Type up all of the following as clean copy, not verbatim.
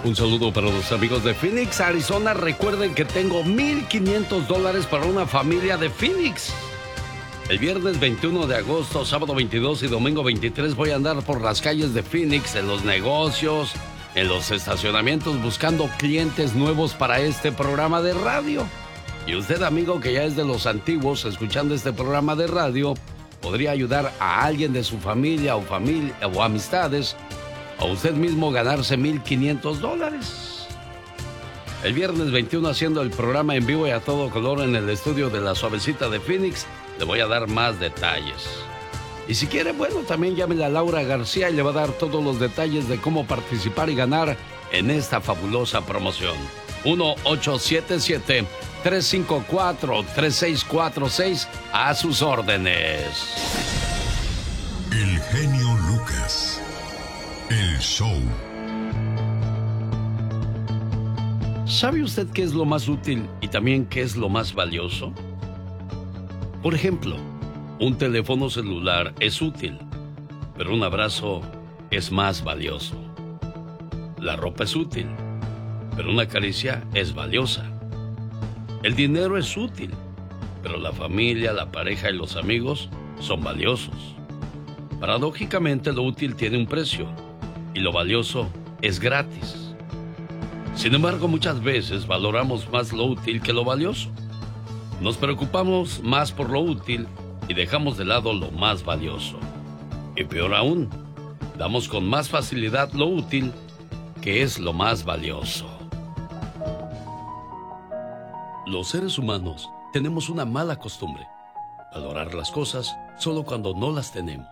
Un saludo para los amigos de Phoenix, Arizona. Recuerden que tengo $1,500 para una familia de Phoenix. El viernes 21 de agosto, sábado 22 y domingo 23 voy a andar por las calles de Phoenix, en los negocios, en los estacionamientos, buscando clientes nuevos para este programa de radio. Y usted, amigo, que ya es de los antiguos, escuchando este programa de radio, podría ayudar a alguien de su familia o amistades, o usted mismo ganarse $1,500. El viernes 21 haciendo el programa en vivo y a todo color en el estudio de La Suavecita de Phoenix, le voy a dar más detalles. Y si quiere, bueno, también llámele a Laura García y le va a dar todos los detalles de cómo participar y ganar en esta fabulosa promoción. 1-877-354-3646, a sus órdenes. El genio Lucas. El show. ¿Sabe usted qué es lo más útil y también qué es lo más valioso? Por ejemplo, un teléfono celular es útil, pero un abrazo es más valioso. La ropa es útil, pero una caricia es valiosa. El dinero es útil, pero la familia, la pareja y los amigos son valiosos. Paradójicamente, lo útil tiene un precio y lo valioso es gratis. Sin embargo, muchas veces valoramos más lo útil que lo valioso. Nos preocupamos más por lo útil y dejamos de lado lo más valioso. Y peor aún, damos con más facilidad lo útil, que es lo más valioso. Los seres humanos tenemos una mala costumbre: valorar las cosas solo cuando no las tenemos.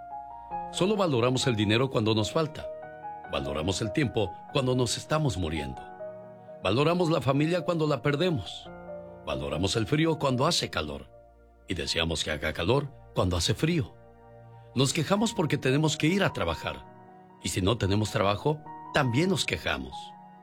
Solo valoramos el dinero cuando nos falta. Valoramos el tiempo cuando nos estamos muriendo. Valoramos la familia cuando la perdemos. Valoramos el frío cuando hace calor. Y deseamos que haga calor cuando hace frío. Nos quejamos porque tenemos que ir a trabajar. Y si no tenemos trabajo, también nos quejamos.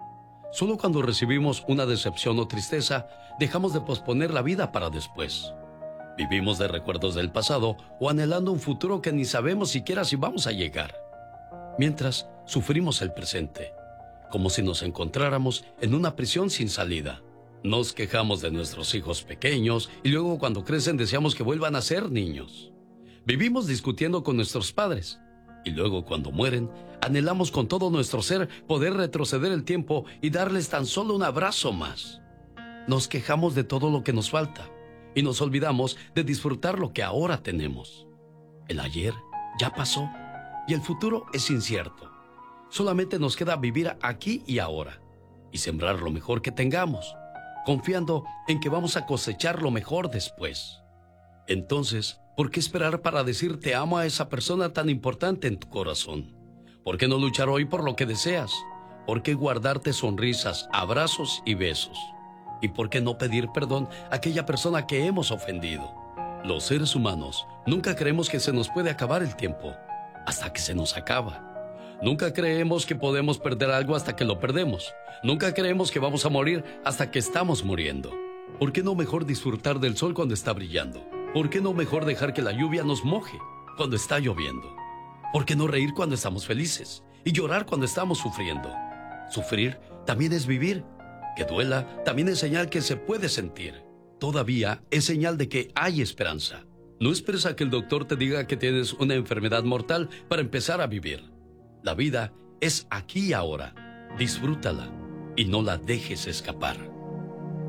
Solo cuando recibimos una decepción o tristeza, dejamos de posponer la vida para después. Vivimos de recuerdos del pasado o anhelando un futuro que ni sabemos siquiera si vamos a llegar. Mientras, sufrimos el presente, como si nos encontráramos en una prisión sin salida. Nos quejamos de nuestros hijos pequeños y luego cuando crecen deseamos que vuelvan a ser niños. Vivimos discutiendo con nuestros padres y luego cuando mueren anhelamos con todo nuestro ser poder retroceder el tiempo y darles tan solo un abrazo más. Nos quejamos de todo lo que nos falta y nos olvidamos de disfrutar lo que ahora tenemos. El ayer ya pasó y el futuro es incierto. Solamente nos queda vivir aquí y ahora y sembrar lo mejor que tengamos, confiando en que vamos a cosechar lo mejor después. Entonces, ¿por qué esperar para decir te amo a esa persona tan importante en tu corazón? ¿Por qué no luchar hoy por lo que deseas? ¿Por qué guardarte sonrisas, abrazos y besos? ¿Y por qué no pedir perdón a aquella persona que hemos ofendido? Los seres humanos nunca creemos que se nos puede acabar el tiempo, hasta que se nos acaba. Nunca creemos que podemos perder algo hasta que lo perdemos. Nunca creemos que vamos a morir hasta que estamos muriendo. ¿Por qué no mejor disfrutar del sol cuando está brillando? ¿Por qué no mejor dejar que la lluvia nos moje cuando está lloviendo? ¿Por qué no reír cuando estamos felices y llorar cuando estamos sufriendo? Sufrir también es vivir. Que duela también es señal que se puede sentir. Todavía es señal de que hay esperanza. No esperes a que el doctor te diga que tienes una enfermedad mortal para empezar a vivir. La vida es aquí y ahora. Disfrútala y no la dejes escapar.